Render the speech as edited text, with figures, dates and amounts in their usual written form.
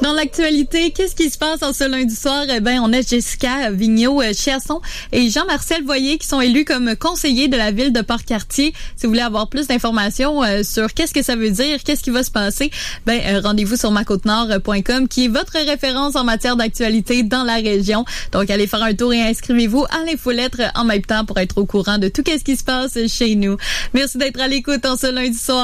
Dans l'actualité, qu'est-ce qui se passe en ce lundi soir? Eh ben, on a Jessica Vigneault-Chiasson et Jean-Marcel Voyer qui sont élus comme conseillers de la ville de Port-Cartier. Si vous voulez avoir plus d'informations sur qu'est-ce que ça veut dire, qu'est-ce qui va se passer, rendez-vous sur macôtenord.com qui est votre référence en matière d'actualité dans la région. Donc, allez faire un tour et inscrivez-vous à l'infolettre en même temps pour être au courant de tout ce qui se passe chez nous. Merci d'être à l'écoute en ce lundi soir.